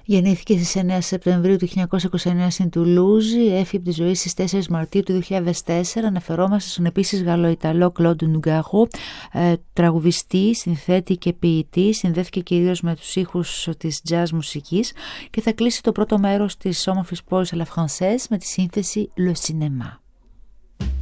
Γεννήθηκε στις 9 Σεπτεμβρίου του 1929 στην Τουλούζη, έφυγε από τη ζωή στις 4 Μαρτίου του 2004. Αναφερόμαστε στον επίσης Γαλλο-Ιταλό Κλοντ Νουγκαρό, τραγουδιστή, συνθέτη και ποιητή. Συνδέθηκε κυρίως με τους ήχους της jazz μουσικής και θα κλείσει το πρώτο μέρος της όμορφης πόλης La Française με τη σύνθεση Le Cinéma.